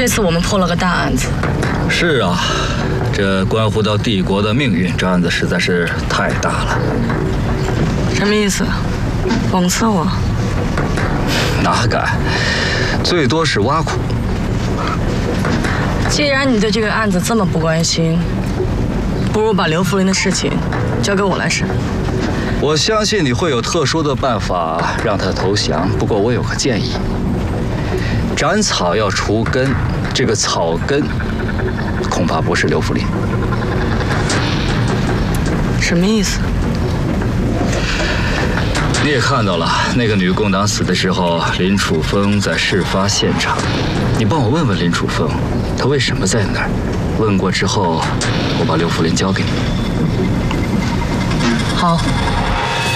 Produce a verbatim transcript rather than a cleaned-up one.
次我们破了个大案子。 是啊，这关乎到帝国的命运，这案子实在是太大了。 什么意思？讽刺我？ 哪敢，最多是挖苦。 既然你对这个案子这么不关心，不如把刘福林的事情交给我来审。 我相信你会有特殊的办法让他投降，不过我有个建议：斩草要除根，这个草根恐怕不是刘福林。 什么意思？ 你也看到了，那个女共党死的时候，林楚风在事发现场。你帮我问问林楚风，他为什么在那儿？问过之后，我把刘福林交给你。 好。